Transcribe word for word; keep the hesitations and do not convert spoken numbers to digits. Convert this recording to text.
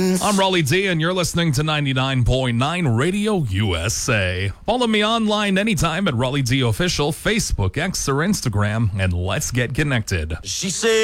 friends. I'm Raleigh D, and you're listening to ninety-nine point nine Radio U S A. Follow me online anytime at Raleigh D Official, Facebook, X, or Instagram, and let's get connected. She said